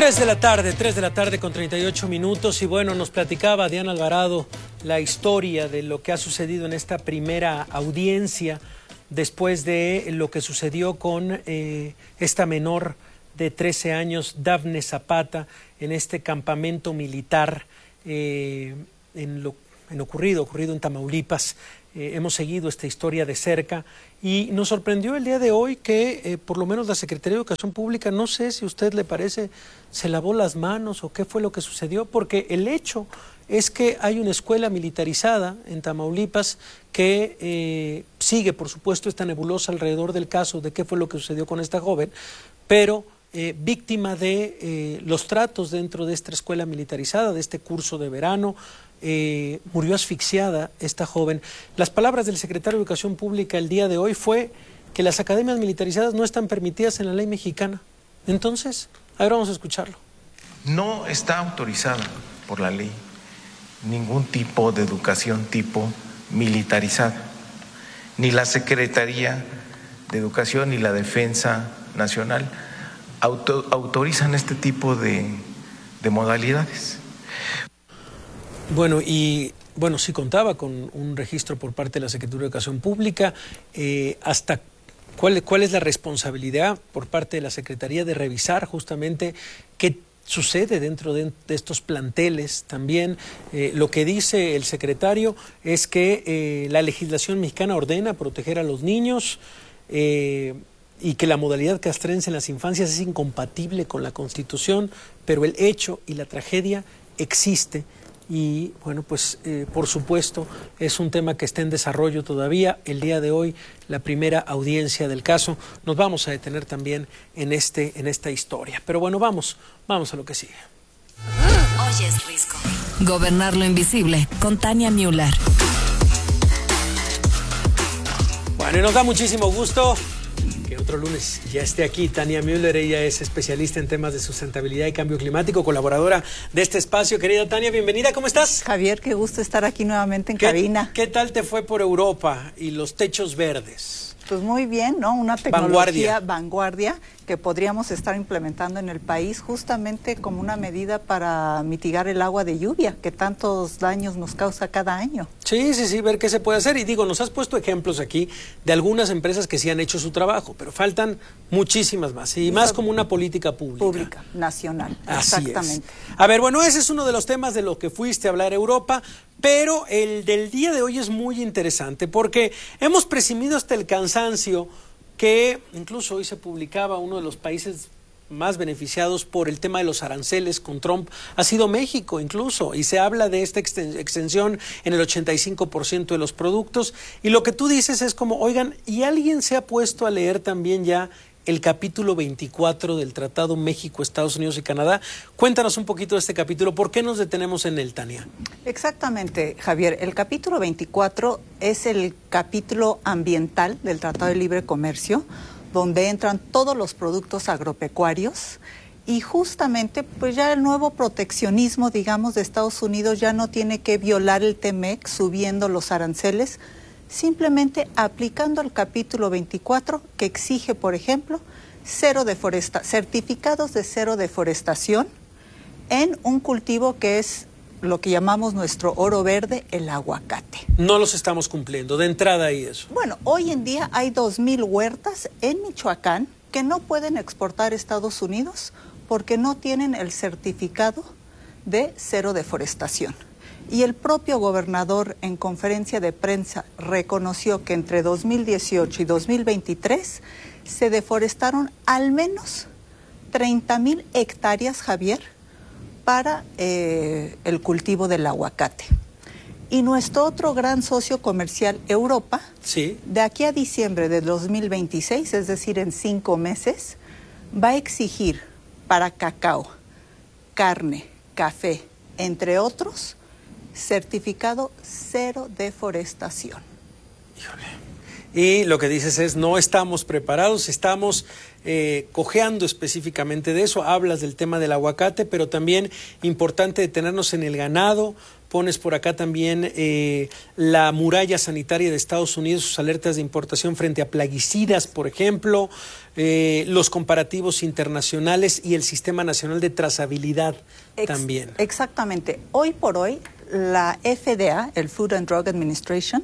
3 de la tarde con 38 minutos y bueno, nos platicaba Diana Alvarado la historia de lo que ha sucedido en esta primera audiencia después de lo que sucedió con esta menor de 13 años, Dafne Zapata, en este campamento militar ocurrido en Tamaulipas. Hemos seguido esta historia de cerca y nos sorprendió el día de hoy que por lo menos la Secretaría de Educación Pública, no sé si a usted le parece, se lavó las manos o qué fue lo que sucedió, porque el hecho es que hay una escuela militarizada en Tamaulipas que sigue, por supuesto, esta nebulosa alrededor del caso de qué fue lo que sucedió con esta joven, pero víctima de los tratos dentro de esta escuela militarizada, de este curso de verano. Murió asfixiada esta joven. Las palabras del secretario de Educación Pública el día de hoy fue que las academias militarizadas no están permitidas en la ley mexicana. Entonces, ahora vamos a escucharlo. No está autorizada por la ley ningún tipo de educación tipo militarizada. Ni la Secretaría de Educación ni la Defensa Nacional autorizan este tipo de modalidades. Bueno, sí contaba con un registro por parte de la Secretaría de Educación Pública. ¿Cuál es la responsabilidad por parte de la Secretaría de revisar justamente qué sucede dentro de estos planteles? También lo que dice el secretario es que la legislación mexicana ordena proteger a los niños y que la modalidad castrense en las infancias es incompatible con la Constitución, pero el hecho y la tragedia existe. Y bueno, pues por supuesto es un tema que está en desarrollo todavía. El día de hoy, la primera audiencia del caso. Nos vamos a detener también en esta historia. Pero bueno, vamos a lo que sigue. Oyes Risco. Gobernar lo invisible con Tania Müller. Bueno, y nos da muchísimo gusto que otro lunes ya esté aquí Tania Müller. Ella es especialista en temas de sustentabilidad y cambio climático, colaboradora de este espacio. Querida Tania, bienvenida, ¿cómo estás? Javier, qué gusto estar aquí nuevamente en cabina. ¿Qué tal te fue por Europa y los techos verdes? Pues muy bien, ¿no? Una tecnología vanguardia que podríamos estar implementando en el país justamente como una medida para mitigar el agua de lluvia que tantos daños nos causa cada año. Sí, ver qué se puede hacer. Y digo, nos has puesto ejemplos aquí de algunas empresas que sí han hecho su trabajo, pero faltan muchísimas más, y más como una política pública. Pública, nacional, así exactamente. Es. A ver, bueno, ese es uno de los temas de lo que fuiste a hablar a Europa. Pero el del día de hoy es muy interesante porque hemos presumido hasta el cansancio que incluso hoy se publicaba uno de los países más beneficiados por el tema de los aranceles con Trump ha sido México incluso, y se habla de esta extensión en el 85% de los productos, y lo que tú dices es como, oigan, ¿y alguien se ha puesto a leer también ya el capítulo 24 del Tratado México, Estados Unidos y Canadá? Cuéntanos un poquito de este capítulo. ¿Por qué nos detenemos en él, Tania? Exactamente, Javier. El capítulo 24 es el capítulo ambiental del Tratado de Libre Comercio, donde entran todos los productos agropecuarios y justamente pues ya el nuevo proteccionismo, digamos, de Estados Unidos ya no tiene que violar el TEMEC subiendo los aranceles, simplemente aplicando el capítulo 24 que exige, por ejemplo, certificados de cero deforestación en un cultivo que es lo que llamamos nuestro oro verde, el aguacate. No los estamos cumpliendo, de entrada y eso. Bueno, hoy en día hay 2,000 huertas en Michoacán que no pueden exportar a Estados Unidos porque no tienen el certificado de cero deforestación. Y el propio gobernador en conferencia de prensa reconoció que entre 2018 y 2023 se deforestaron al menos 30,000 hectáreas, Javier, para el cultivo del aguacate. Y nuestro otro gran socio comercial, Europa, sí, de aquí a diciembre de 2026, es decir, en 5 meses, va a exigir para cacao, carne, café, entre otros, certificado cero deforestación. Híjole. Y lo que dices es, no estamos preparados, estamos cojeando específicamente de eso. Hablas del tema del aguacate, pero también importante detenernos en el ganado. Pones por acá también la muralla sanitaria de Estados Unidos, sus alertas de importación frente a plaguicidas, por ejemplo, los comparativos internacionales y el Sistema Nacional de Trazabilidad también. Exactamente. Hoy por hoy, la FDA, el Food and Drug Administration,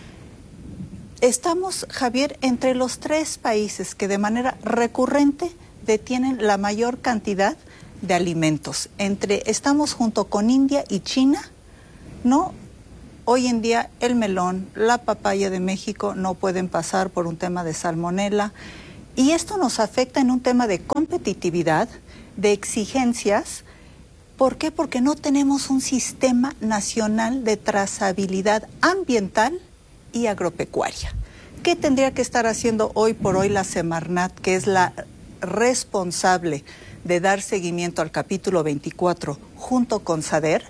estamos, Javier, entre los 3 países que de manera recurrente detienen la mayor cantidad de alimentos. Estamos junto con India y China. No, hoy en día el melón, la papaya de México no pueden pasar por un tema de salmonela, y esto nos afecta en un tema de competitividad, de exigencias. ¿Por qué? Porque no tenemos un sistema nacional de trazabilidad ambiental y agropecuaria. ¿Qué tendría que estar haciendo hoy por hoy la Semarnat, que es la responsable de dar seguimiento al capítulo 24 junto con SADER?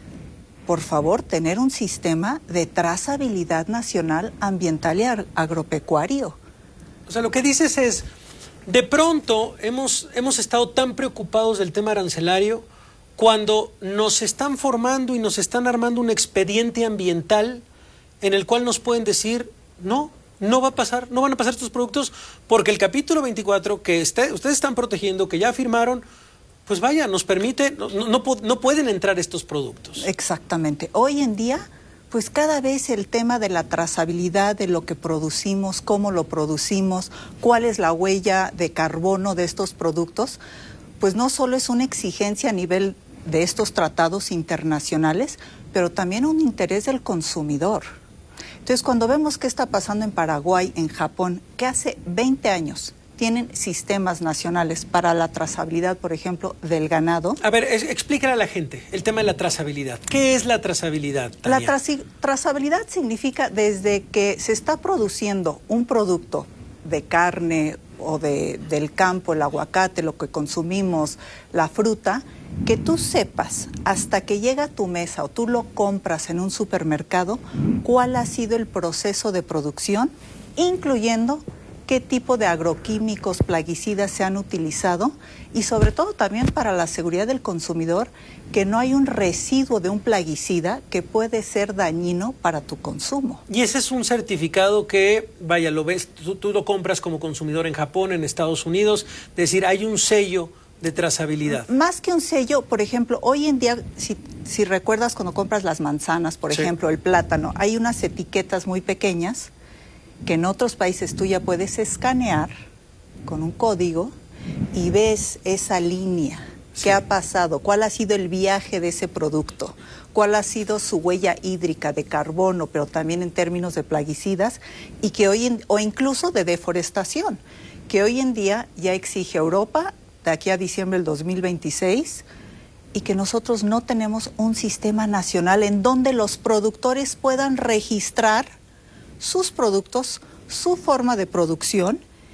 Por favor, tener un sistema de trazabilidad nacional, ambiental y agropecuario. O sea, lo que dices es, de pronto hemos estado tan preocupados del tema arancelario cuando nos están formando y nos están armando un expediente ambiental en el cual nos pueden decir, no va a pasar, no van a pasar estos productos porque el capítulo 24 que ustedes están protegiendo, que ya firmaron, pues vaya, nos permite, no pueden entrar estos productos. Exactamente. Hoy en día, pues cada vez el tema de la trazabilidad de lo que producimos, cómo lo producimos, cuál es la huella de carbono de estos productos, pues no solo es una exigencia a nivel de estos tratados internacionales, pero también un interés del consumidor. Entonces, cuando vemos qué está pasando en Paraguay, en Japón, que hace 20 años tienen sistemas nacionales para la trazabilidad, por ejemplo, del ganado. A ver, explícale a la gente el tema de la trazabilidad. ¿Qué es la trazabilidad, Tania? La trazabilidad significa desde que se está produciendo un producto de carne o del campo, el aguacate, lo que consumimos, la fruta, que tú sepas hasta que llega a tu mesa o tú lo compras en un supermercado, cuál ha sido el proceso de producción, incluyendo qué tipo de agroquímicos, plaguicidas se han utilizado, y sobre todo también para la seguridad del consumidor, que no hay un residuo de un plaguicida que puede ser dañino para tu consumo. Y ese es un certificado que, vaya, lo ves, tú lo compras como consumidor en Japón, en Estados Unidos, es decir, hay un sello de trazabilidad. Más que un sello, por ejemplo, hoy en día, si recuerdas cuando compras las manzanas, por ejemplo, el plátano, hay unas etiquetas muy pequeñas que en otros países tú ya puedes escanear con un código y ves esa línea, qué ha pasado, cuál ha sido el viaje de ese producto, cuál ha sido su huella hídrica de carbono, pero también en términos de plaguicidas, y que o incluso de deforestación, que hoy en día ya exige Europa de aquí a diciembre del 2026, y que nosotros no tenemos un sistema nacional en donde los productores puedan registrar sus productos, su forma de producción,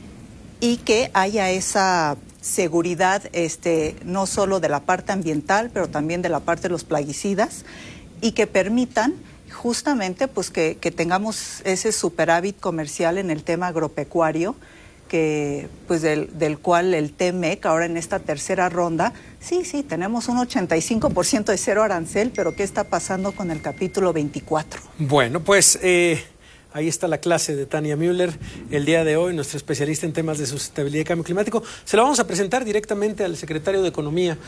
y que haya esa seguridad no solo de la parte ambiental, pero también de la parte de los plaguicidas, y que permitan justamente pues que tengamos ese superávit comercial en el tema agropecuario, que pues del cual el TMEC ahora en esta tercera ronda, sí, tenemos un 85% de cero arancel, pero ¿qué está pasando con el capítulo 24? Bueno, pues ahí está la clase de Tania Müller el día de hoy, nuestra especialista en temas de sustentabilidad y cambio climático. Se la vamos a presentar directamente al secretario de Economía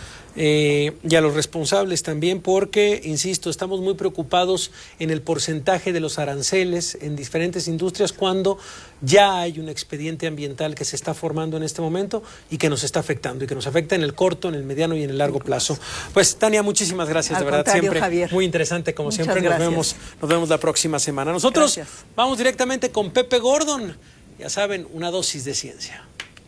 y a los responsables también, porque, insisto, estamos muy preocupados en el porcentaje de los aranceles en diferentes industrias cuando ya hay un expediente ambiental que se está formando en este momento y que nos está afectando, y que nos afecta en el corto, en el mediano y en el largo plazo. Pues, Tania, muchísimas gracias, de verdad, siempre Javier. Muy interesante, como Muchas siempre. gracias. Nos vemos la próxima semana. Nosotros Gracias. vamos directamente con Pepe Gordon. Ya saben, una dosis de ciencia.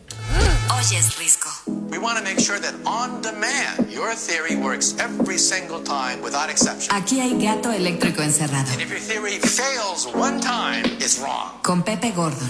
Hoy es Risco. We want to make sure that on demand, your theory works every single time without exception. Aquí hay gato eléctrico encerrado. And if your theory fails one time, it's wrong. Con Pepe Gordon.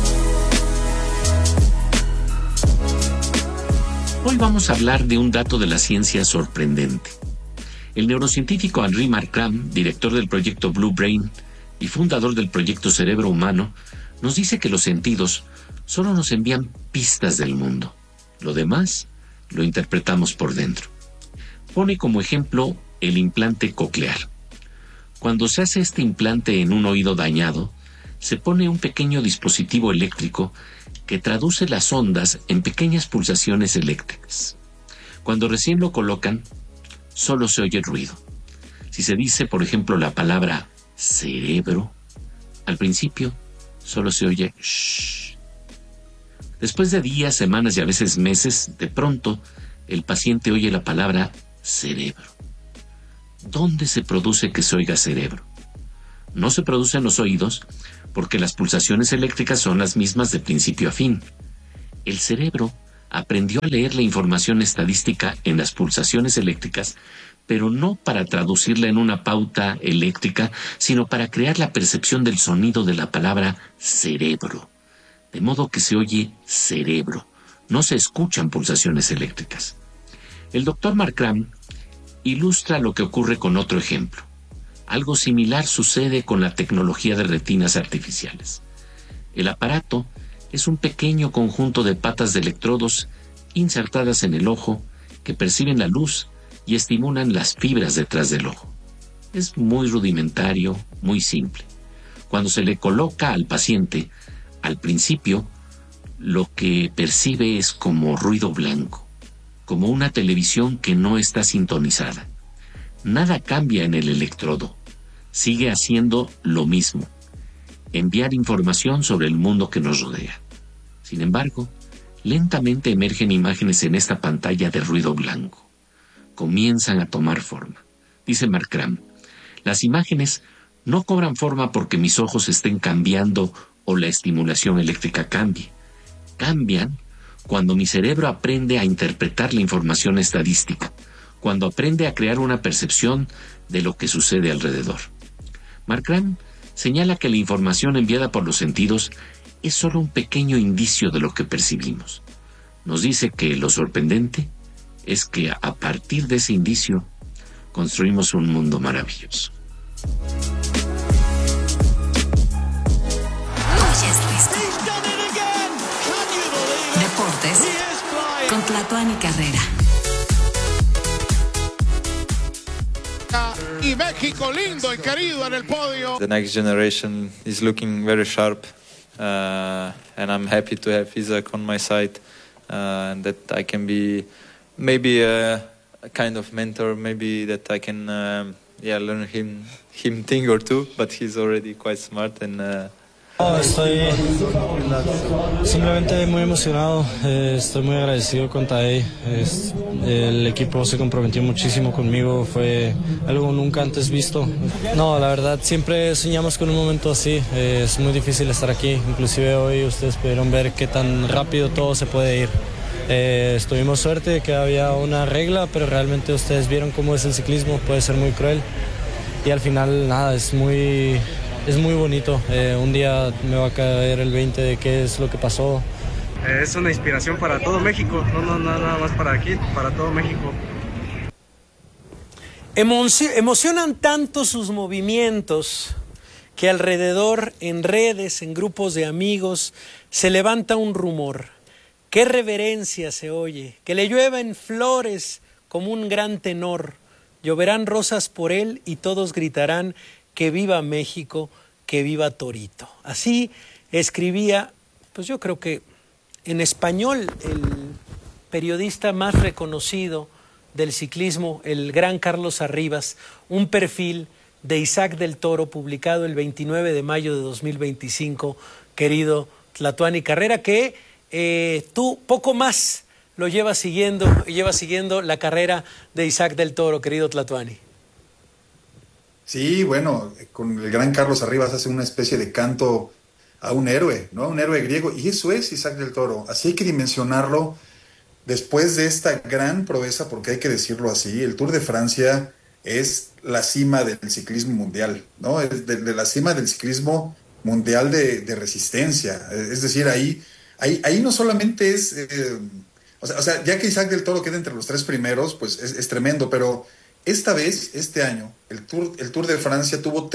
Hoy vamos a hablar de un dato de la ciencia sorprendente. El neurocientífico Henri Marcram, director del proyecto Blue Brain y fundador del proyecto Cerebro Humano, Nos dice que los sentidos solo nos envían pistas del mundo. Lo demás lo interpretamos por dentro. Pone como ejemplo el implante coclear. Cuando se hace este implante en un oído dañado, se pone un pequeño dispositivo eléctrico que traduce las ondas en pequeñas pulsaciones eléctricas. Cuando recién lo colocan, solo se oye el ruido. Si se dice, por ejemplo, la palabra cerebro, al principio solo se oye shh. Después de días, semanas y a veces meses, de pronto, el paciente oye la palabra cerebro. ¿Dónde se produce que se oiga cerebro? No se produce en los oídos porque las pulsaciones eléctricas son las mismas de principio a fin. El cerebro aprendió a leer la información estadística en las pulsaciones eléctricas, pero no para traducirla en una pauta eléctrica, sino para crear la percepción del sonido de la palabra cerebro. De modo que se oye cerebro, no se escuchan pulsaciones eléctricas. El doctor Markram ilustra lo que ocurre con otro ejemplo. Algo similar sucede con la tecnología de retinas artificiales. El aparato es un pequeño conjunto de patas de electrodos insertadas en el ojo que perciben la luz y estimulan las fibras detrás del ojo. Es muy rudimentario, muy simple. Cuando se le coloca al paciente, al principio, lo que percibe es como ruido blanco, como una televisión que no está sintonizada. Nada cambia en el electrodo. Sigue haciendo lo mismo, enviar información sobre el mundo que nos rodea. Sin embargo, lentamente emergen imágenes en esta pantalla de ruido blanco. Comienzan a tomar forma. Dice Markram, las imágenes no cobran forma porque mis ojos estén cambiando o la estimulación eléctrica cambie. Cambian cuando mi cerebro aprende a interpretar la información estadística, cuando aprende a crear una percepción de lo que sucede alrededor. Markram señala que la información enviada por los sentidos es solo un pequeño indicio de lo que percibimos. Nos dice que lo sorprendente es que a partir de ese indicio construimos un mundo maravilloso. Deportes con Tlatuani Carrera. Y México lindo y querido en el podio. The next generation is looking very sharp, and I'm happy to have Isaac on my side, and that I can be maybe a kind of mentor, maybe that I can learn him thing or two, but he's already quite smart and. Estoy simplemente muy emocionado, estoy muy agradecido con Tadej. El equipo se comprometió muchísimo conmigo, fue algo nunca antes visto. No, la verdad siempre soñamos con un momento así, es muy difícil estar aquí, inclusive hoy ustedes pudieron ver qué tan rápido todo se puede ir. Tuvimos suerte de que había una regla, pero realmente ustedes vieron cómo es el ciclismo, puede ser muy cruel y al final nada, es muy bonito. Un día me va a caer el 20 de qué es lo que pasó. Es una inspiración para todo México, no nada más para aquí, para todo México. Emocionan tanto sus movimientos que alrededor, en redes, en grupos de amigos, se levanta un rumor. ¡Qué reverencia se oye! Que le llueven flores como un gran tenor. Lloverán rosas por él y todos gritarán que viva México, que viva Torito. Así escribía, pues yo creo que en español, el periodista más reconocido del ciclismo, el gran Carlos Arribas, un perfil de Isaac del Toro publicado el 29 de mayo de 2025, querido Tlatuani Carrera, que tú poco más lo llevas siguiendo la carrera de Isaac del Toro, querido Tlatuani. Sí, bueno, con el gran Carlos Arribas hace una especie de canto a un héroe, ¿no? Un héroe griego, y eso es Isaac del Toro. Así hay que dimensionarlo después de esta gran proeza, porque hay que decirlo así, el Tour de Francia es la cima del ciclismo mundial, ¿no? Es de la cima del ciclismo mundial de resistencia. Es decir, ahí no solamente es... o sea, ya que Isaac del Toro queda entre los tres primeros, pues es tremendo, pero esta vez, este año, el Tour de Francia tuvo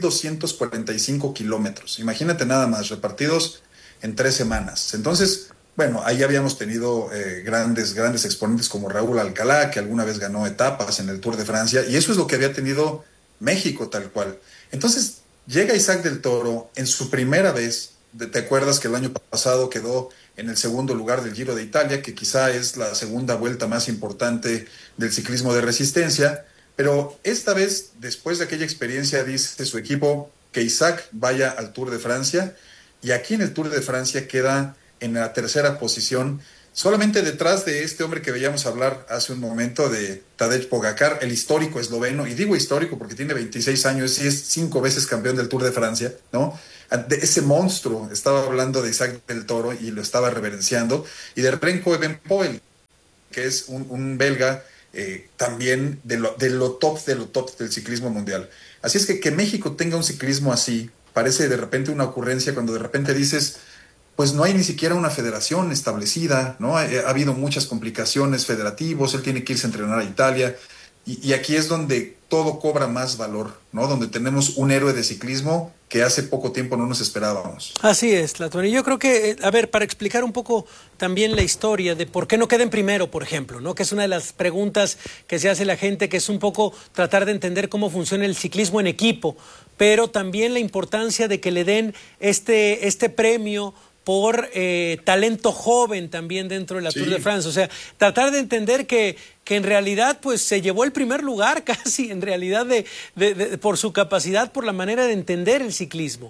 3,245 kilómetros. Imagínate nada más, repartidos en 3 semanas. Entonces, bueno, ahí habíamos tenido grandes exponentes como Raúl Alcalá, que alguna vez ganó etapas en el Tour de Francia, y eso es lo que había tenido México tal cual. Entonces, llega Isaac del Toro en su primera vez. ¿Te acuerdas que el año pasado quedó en el segundo lugar del Giro de Italia, que quizá es la segunda vuelta más importante del ciclismo de resistencia? Pero esta vez, después de aquella experiencia, dice su equipo que Isaac vaya al Tour de Francia, y aquí en el Tour de Francia queda en la tercera posición, solamente detrás de este hombre que veíamos hablar hace un momento, de Tadej Pogačar, el histórico esloveno, y digo histórico porque tiene 26 años y es 5 veces campeón del Tour de Francia, ¿no? De ese monstruo, estaba hablando de Isaac del Toro y lo estaba reverenciando, y de Remco Evenepoel, que es un belga, también de lo top del ciclismo mundial. Así es que México tenga un ciclismo así, parece de repente una ocurrencia cuando de repente dices, pues no hay ni siquiera una federación establecida, ¿no? Ha habido muchas complicaciones federativos, él tiene que irse a entrenar a Italia, y aquí es donde todo cobra más valor, ¿no? Donde tenemos un héroe de ciclismo que hace poco tiempo no nos esperábamos. Así es, Tlatuani. Yo creo que, a ver, para explicar un poco también la historia de por qué no queden primero, por ejemplo, ¿no? Que es una de las preguntas que se hace la gente, que es un poco tratar de entender cómo funciona el ciclismo en equipo, pero también la importancia de que le den este premio por talento joven también dentro de la Tour de France. O sea, tratar de entender que en realidad pues se llevó el primer lugar casi, en realidad por su capacidad, por la manera de entender el ciclismo.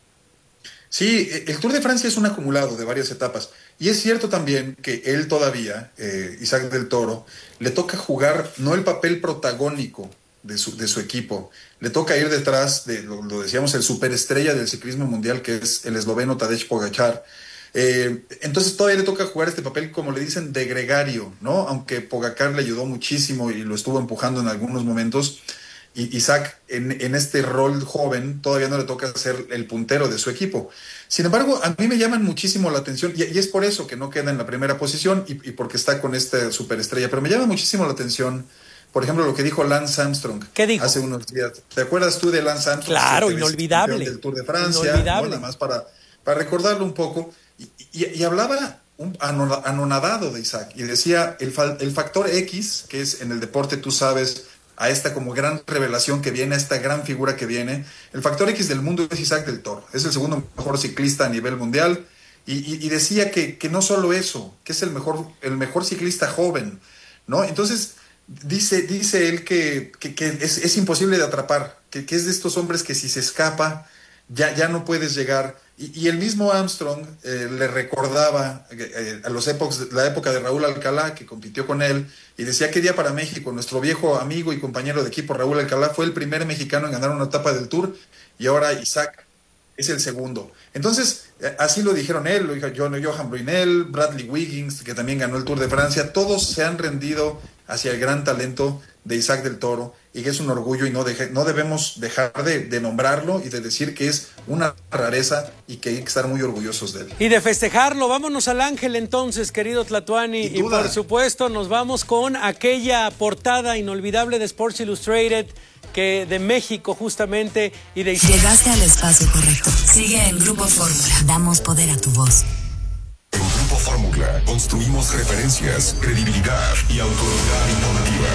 Sí, el Tour de Francia es un acumulado de varias etapas. Y es cierto también que él todavía, Isaac del Toro, le toca jugar no el papel protagónico de su equipo. Le toca ir detrás de, lo decíamos, el superestrella del ciclismo mundial, que es el esloveno Tadej Pogačar. Entonces todavía le toca jugar este papel, como le dicen, de gregario, ¿no? Aunque Pogačar le ayudó muchísimo y lo estuvo empujando en algunos momentos, y Isaac en este rol joven todavía no le toca ser el puntero de su equipo. Sin embargo, a mí me llaman muchísimo la atención, y es por eso que no queda en la primera posición y porque está con esta superestrella, pero me llama muchísimo la atención, por ejemplo, lo que dijo Lance Armstrong. ¿Qué dijo? Hace unos días. ¿Te acuerdas tú de Lance Armstrong? Claro, inolvidable. Del Tour de Francia, inolvidable. ¿no? Nada más para recordarlo un poco. Y hablaba anonadado de Isaac, y decía el factor X, que es en el deporte, tú sabes, a esta como gran revelación que viene, a esta gran figura que viene. El factor X del mundo es Isaac del Toro. Es el segundo mejor ciclista a nivel mundial. Y decía que no solo eso, que es el mejor ciclista joven, ¿no? Entonces dice él que es imposible de atrapar, que es de estos hombres que si se escapa ya no puedes llegar. Y el mismo Armstrong le recordaba la época de Raúl Alcalá, que compitió con él, y decía que día para México, nuestro viejo amigo y compañero de equipo Raúl Alcalá fue el primer mexicano en ganar una etapa del Tour, y ahora Isaac es el segundo. Entonces, así lo dijeron él, lo dijo Johan Brunel, Bradley Wiggins, que también ganó el Tour de Francia. Todos se han rendido hacia el gran talento de Isaac del Toro, y que es un orgullo, y no debemos dejar de nombrarlo y de decir que es una rareza y que hay que estar muy orgullosos de él. Y de festejarlo. Vámonos al Ángel entonces, querido Tlatuani, y por supuesto nos vamos con aquella portada inolvidable de Sports Illustrated, que de México justamente, y de... Llegaste al espacio correcto. Sigue en Grupo Fórmula. Damos poder a tu voz. En Grupo Fórmula construimos referencias, credibilidad y autoridad informativa.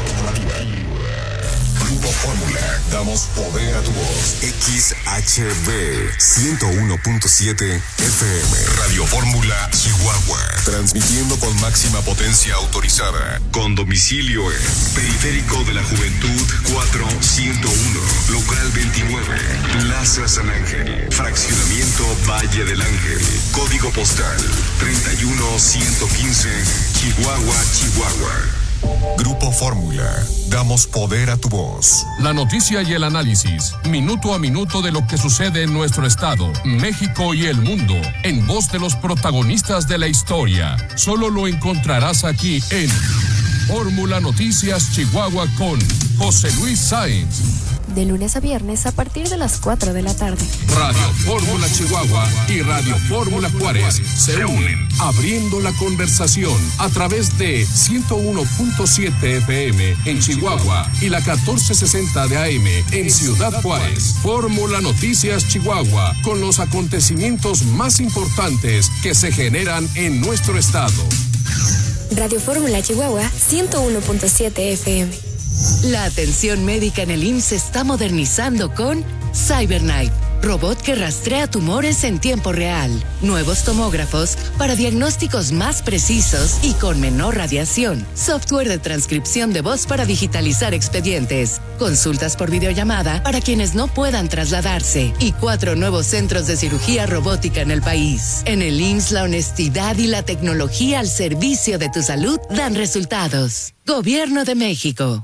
Grupo Fórmula, damos poder a tu voz. XHB 101.7 FM. Radio Fórmula, Chihuahua. Transmitiendo con máxima potencia autorizada. Con domicilio en Periférico de la Juventud 4101. Local 29. Plaza San Ángel. Fraccionamiento Valle del Ángel. Código postal 31115. Chihuahua, Chihuahua. Grupo Fórmula, damos poder a tu voz. La noticia y el análisis, minuto a minuto de lo que sucede en nuestro estado, México y el mundo, en voz de los protagonistas de la historia. Solo lo encontrarás aquí en Fórmula Noticias Chihuahua con José Luis Sáenz. de lunes a viernes a partir de las 4 de la tarde. Radio Fórmula Chihuahua y Radio Fórmula Juárez se unen, abriendo la conversación a través de 101.7 FM en Chihuahua y la 1460 de AM en Ciudad Juárez. Fórmula Noticias Chihuahua, con los acontecimientos más importantes que se generan en nuestro estado. Radio Fórmula Chihuahua 101.7 FM. La atención médica en el IMSS se está modernizando con CyberKnife, robot que rastrea tumores en tiempo real. Nuevos tomógrafos para diagnósticos más precisos y con menor radiación. Software de transcripción de voz para digitalizar expedientes. Consultas por videollamada para quienes no puedan trasladarse. Y 4 nuevos centros de cirugía robótica en el país. En el IMSS, la honestidad y la tecnología al servicio de tu salud dan resultados. Gobierno de México.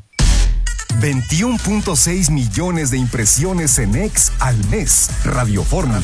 21.6 millones de impresiones en X al mes. Radio Fórmula.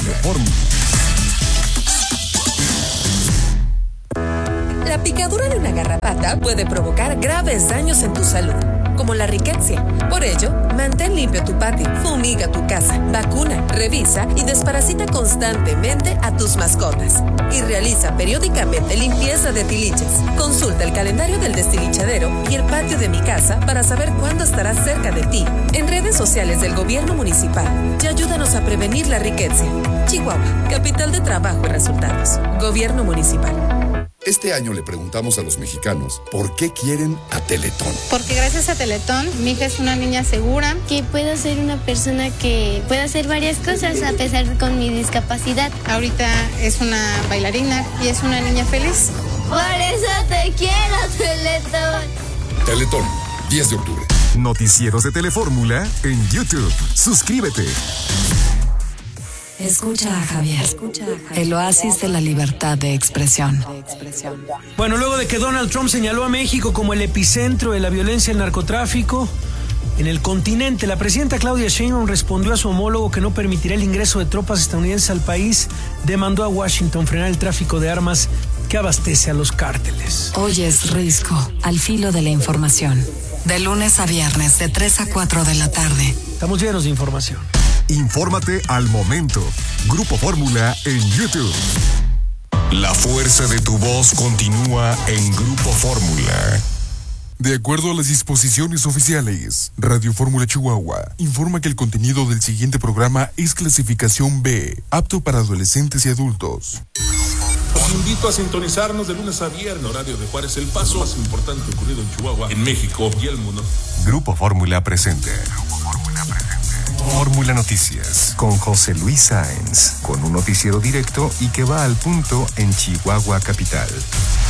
La picadura de una garrapata puede provocar graves daños en tu salud, como la riqueza. Por ello, mantén limpio tu patio, fumiga tu casa, vacuna, revisa y desparasita constantemente a tus mascotas. Y realiza periódicamente limpieza de tiliches. Consulta el calendario del destilichadero y el patio de mi casa para saber cuándo estará cerca de ti. En redes sociales del gobierno municipal y ayúdanos a prevenir la riqueza. Chihuahua, capital de trabajo y resultados. Gobierno municipal. Este año le preguntamos a los mexicanos por qué quieren a Teletón. Porque gracias a Teletón, mi hija es una niña segura. Que puedo ser una persona que pueda hacer varias cosas a pesar con mi discapacidad. Ahorita es una bailarina y es una niña feliz. Por eso te quiero, Teletón. Teletón, 10 de octubre. Noticieros de Telefórmula en YouTube. Suscríbete. Escucha a Javier. El oasis de la libertad de expresión. Bueno, luego de que Donald Trump señaló a México como el epicentro de la violencia y el narcotráfico en el continente, la presidenta Claudia Sheinbaum respondió a su homólogo que no permitirá el ingreso de tropas estadounidenses al país. Demandó a Washington frenar el tráfico de armas que abastece a los cárteles. Oyes Risco, al filo de la información. De lunes a viernes, de 3 a 4 de la tarde. Estamos llenos de información. Infórmate al momento. Grupo Fórmula en YouTube. La fuerza de tu voz continúa en Grupo Fórmula. De acuerdo a las disposiciones oficiales, Radio Fórmula Chihuahua informa que el contenido del siguiente programa es clasificación B, apto para adolescentes y adultos. Los invito a sintonizarnos de lunes a viernes, horario de Juárez, el paso más importante ocurrido en Chihuahua, en México y el mundo. Grupo Fórmula presente. Fórmula Noticias con José Luis Sáenz, con un noticiero directo y que va al punto en Chihuahua capital.